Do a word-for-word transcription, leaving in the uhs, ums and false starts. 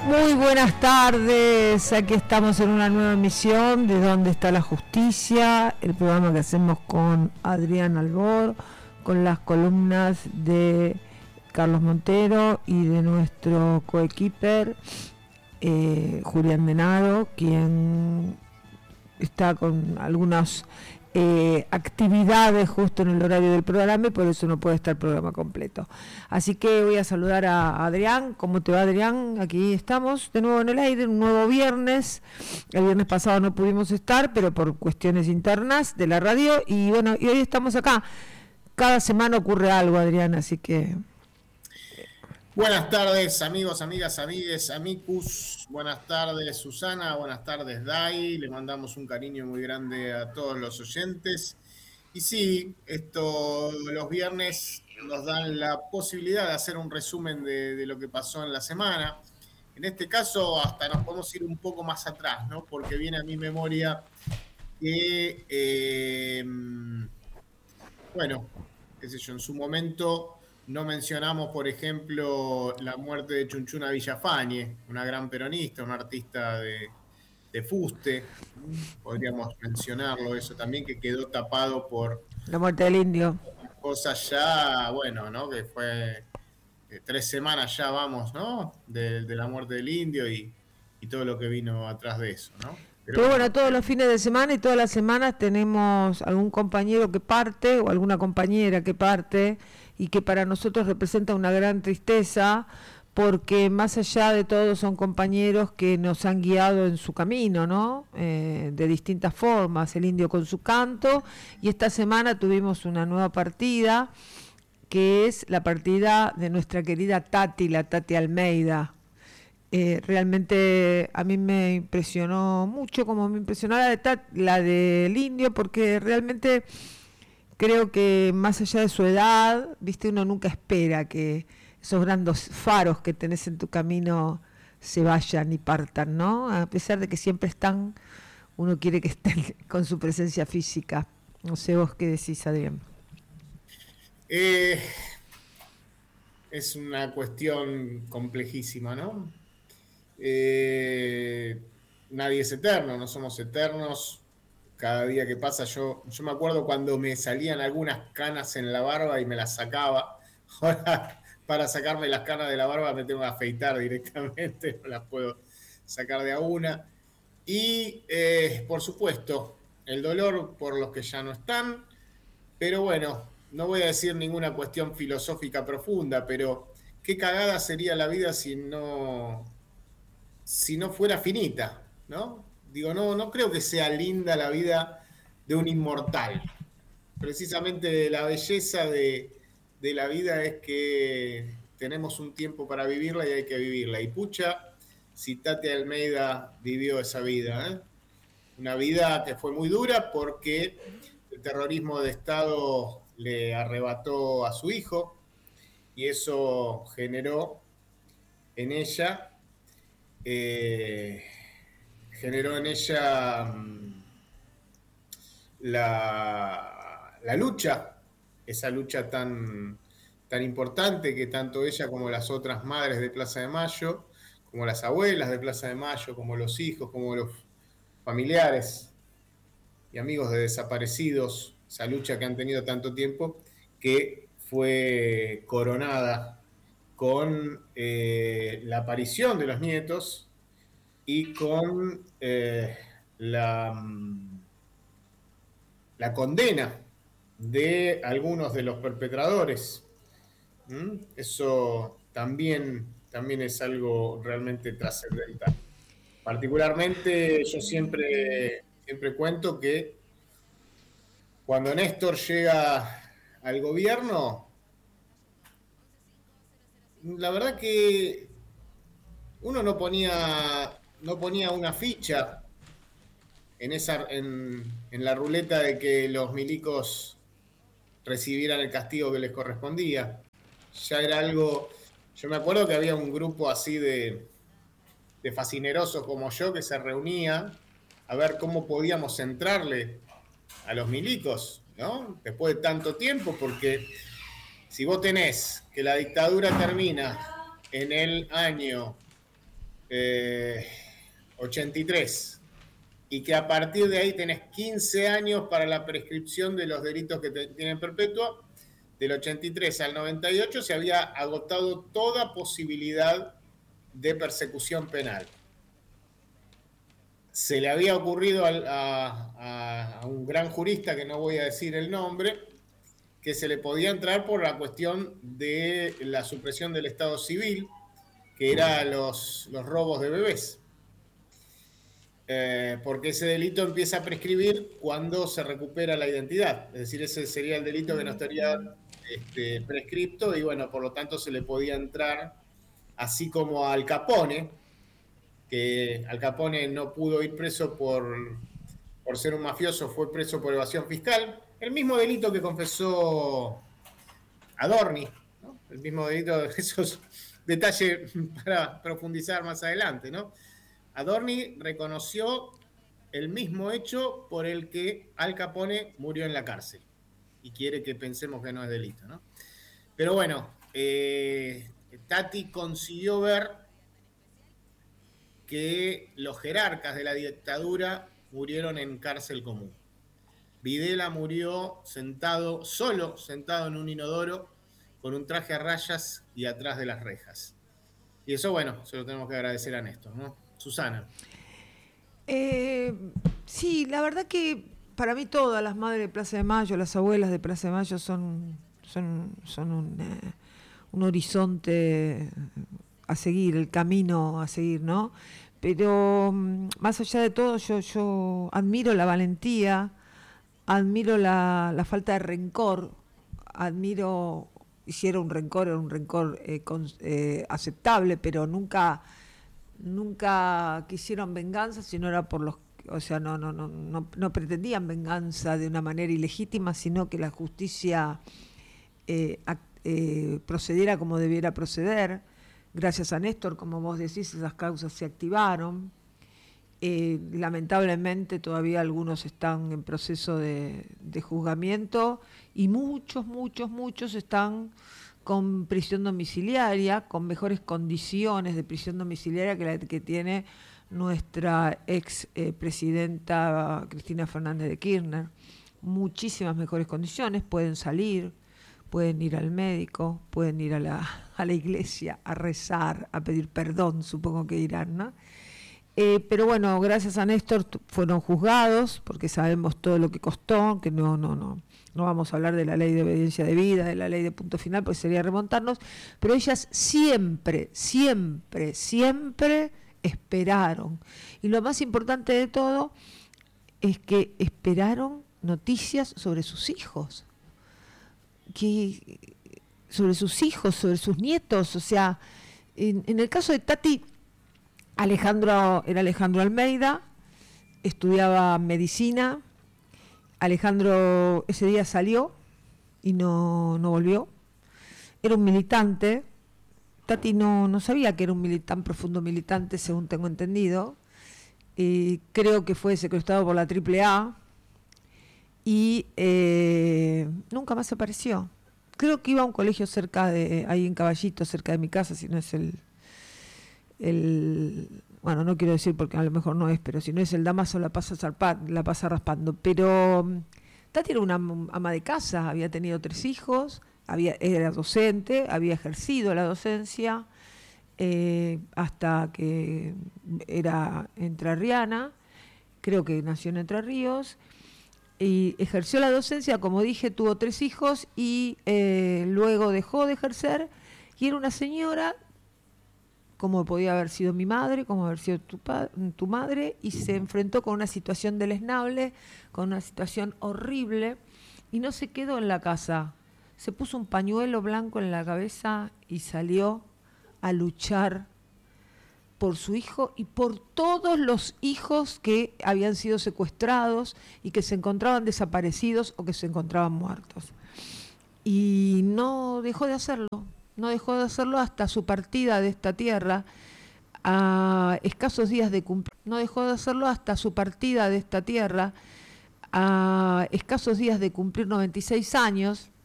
Muy buenas tardes, aquí estamos en una nueva emisión de ¿Dónde está la justicia? El programa que hacemos con Adrián Albor, con las columnas de Carlos Montero y de nuestro coequiper eh, Julián Denaro, quien está con algunas eh, actividades justo en el horario del programa y por eso no puede estar el programa completo. Así que voy a saludar a Adrián. ¿Cómo te va, Adrián? Aquí estamos de nuevo en el aire, un nuevo viernes. El viernes pasado no pudimos estar, pero por cuestiones internas de la radio, y bueno, y hoy estamos acá. Cada semana ocurre algo, Adrián, así que... Buenas tardes, amigos, amigas, amigues, amicus. Buenas tardes, Susana. Buenas tardes, Dai. Le mandamos un cariño muy grande a todos los oyentes. Y sí, esto, los viernes nos dan la posibilidad de hacer un resumen de, de lo que pasó en la semana. En este caso, hasta nos podemos ir un poco más atrás, ¿no? Porque viene a mi memoria que, eh, bueno, qué sé yo, en su momento... No mencionamos, por ejemplo, la muerte de Chunchuna Villafañe, una gran peronista, una artista de, de fuste. Podríamos mencionarlo eso también, que quedó tapado por... La muerte del indio. Cosas ya, bueno, ¿no? Que fue eh, tres semanas ya, vamos, ¿no? De, de la muerte del indio y, y todo lo que vino atrás de eso, ¿no? Pero, Pero bueno, todos los fines de semana y todas las semanas tenemos algún compañero que parte o alguna compañera que parte y que para nosotros representa una gran tristeza, porque más allá de todo son compañeros que nos han guiado en su camino, ¿no? Eh, de distintas formas, el indio con su canto, y esta semana tuvimos una nueva partida, que es la partida de nuestra querida Tati, la Tati Almeida. Eh, realmente a mí me impresionó mucho, como me impresionó la, de Tat, la del indio, porque realmente creo que más allá de su edad, viste, uno nunca espera que esos grandes faros que tenés en tu camino se vayan y partan, ¿no? A pesar de que siempre están, uno quiere que estén con su presencia física. No sé vos qué decís, Adrián. Eh, es una cuestión complejísima, ¿no? Eh, nadie es eterno, no somos eternos. Cada día que pasa, yo, yo me acuerdo cuando me salían algunas canas en la barba y me las sacaba. Ahora, para sacarme las canas de la barba me tengo que afeitar directamente, no las puedo sacar de a una. Y, eh, por supuesto, el dolor por los que ya no están. Pero bueno, no voy a decir ninguna cuestión filosófica profunda, pero qué cagada sería la vida si no... si no fuera finita, ¿no? Digo, no, no creo que sea linda la vida de un inmortal. Precisamente la belleza de, de la vida es que tenemos un tiempo para vivirla y hay que vivirla. Y pucha, si Tati Almeida vivió esa vida, ¿eh? Una vida que fue muy dura porque el terrorismo de Estado le arrebató a su hijo y eso generó en ella Eh, generó en ella um, la, la lucha, esa lucha tan, tan importante que tanto ella como las otras madres de Plaza de Mayo, como las abuelas de Plaza de Mayo, como los hijos, como los familiares y amigos de desaparecidos, esa lucha que han tenido tanto tiempo, que fue coronada con eh, la aparición de los nietos y con eh, la, la condena de algunos de los perpetradores. ¿Mm? Eso también, también es algo realmente trascendental. Particularmente yo siempre, siempre cuento que cuando Néstor llega al gobierno, la verdad que uno no ponía, no ponía una ficha en, esa, en, en la ruleta de que los milicos recibieran el castigo que les correspondía. Ya era algo... Yo me acuerdo que había un grupo así de, de fascinerosos como yo que se reunía a ver cómo podíamos entrarle a los milicos, ¿no? Después de tanto tiempo, porque si vos tenés que la dictadura termina en el año eh, ochenta y tres, y que a partir de ahí tenés quince años para la prescripción de los delitos que te, tienen perpetua. Del ochenta y tres al noventa y ocho se había agotado toda posibilidad de persecución penal. Se le había ocurrido a, a, a un gran jurista, que no voy a decir el nombre, que se le podía entrar por la cuestión de la supresión del Estado civil, que era los, los robos de bebés. Eh, porque ese delito empieza a prescribir cuando se recupera la identidad. Es decir, ese sería el delito que no estaría este, prescripto, y bueno, por lo tanto se le podía entrar, así como a Al Capone, que Al Capone no pudo ir preso por, por ser un mafioso, fue preso por evasión fiscal, el mismo delito que confesó Adorni, ¿no? El mismo delito, esos detalles para profundizar más adelante, ¿no? Adorni reconoció el mismo hecho por el que Al Capone murió en la cárcel, y quiere que pensemos que no es delito, ¿no? Pero bueno, eh, Tati consiguió ver que los jerarcas de la dictadura murieron en cárcel común. Videla murió sentado, solo sentado en un inodoro, con un traje a rayas y atrás de las rejas. Y eso, bueno, se lo tenemos que agradecer a Néstor, ¿no? Susana. Eh, sí, la verdad que para mí todas las madres de Plaza de Mayo, las abuelas de Plaza de Mayo son, son, son un, eh, un horizonte a seguir, el camino a seguir, ¿no? Pero más allá de todo, yo, yo admiro la valentía, admiro la, la falta de rencor, admiro, y si era un rencor, era un rencor eh, con, eh, aceptable, pero nunca, nunca quisieron venganza, sino era por los, o sea, no, no, no, no, no pretendían venganza de una manera ilegítima, sino que la justicia eh, eh, procediera como debiera proceder. Gracias a Néstor, como vos decís, esas causas se activaron. Eh, lamentablemente todavía algunos están en proceso de, de juzgamiento, y muchos, muchos, muchos están con prisión domiciliaria, con mejores condiciones de prisión domiciliaria que la que tiene nuestra ex eh, presidenta Cristina Fernández de Kirchner. Muchísimas mejores condiciones, pueden salir, pueden ir al médico, pueden ir a la, a la iglesia a rezar, a pedir perdón, supongo que irán, ¿no? Eh, pero bueno, gracias a Néstor fueron juzgados, porque sabemos todo lo que costó, que no, no, no, no vamos a hablar de la ley de obediencia debida, de la ley de punto final, pues sería remontarnos, pero ellas siempre, siempre, siempre esperaron. Y lo más importante de todo es que esperaron noticias sobre sus hijos, que, sobre sus hijos, sobre sus nietos. O sea, en, en el caso de Tati, Alejandro era Alejandro Almeida, estudiaba medicina. Alejandro ese día salió y no, no volvió. Era un militante. Tati no, no sabía que era un militante, tan profundo militante, según tengo entendido. Eh, creo que fue secuestrado por la triple A y eh, nunca más apareció. Creo que iba a un colegio cerca de, ahí en Caballito, cerca de mi casa, si no es el... el bueno, no quiero decir porque a lo mejor no es, pero si no es el Damaso la pasa zarpar, la pasa raspando. Pero Tati era una ama de casa, había tenido tres hijos, había, era docente, había ejercido la docencia eh, hasta que era entrerriana, creo que nació en Entre Ríos, y ejerció la docencia, como dije, tuvo tres hijos y eh, luego dejó de ejercer, y era una señora como podía haber sido mi madre, como haber sido tu, tu madre, y se enfrentó con una situación deleznable, con una situación horrible, y no se quedó en la casa. Se puso un pañuelo blanco en la cabeza y salió a luchar por su hijo y por todos los hijos que habían sido secuestrados y que se encontraban desaparecidos o que se encontraban muertos. Y no dejó de hacerlo. No dejó de hacerlo hasta su partida de esta tierra a escasos días de cumplir. No dejó de hacerlo hasta su partida de esta tierra a escasos días de cumplir noventa y seis años.